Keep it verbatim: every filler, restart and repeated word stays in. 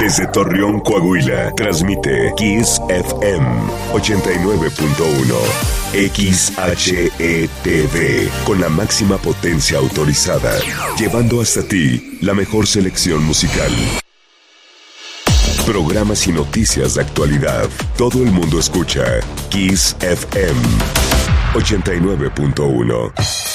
Desde Torreón, Coahuila, transmite Kiss F M ochenta y nueve punto uno. X H E T V, con la máxima potencia autorizada, llevando hasta ti la mejor selección musical. Programas y noticias de actualidad. Todo el mundo escucha Kiss F M ochenta y nueve punto uno.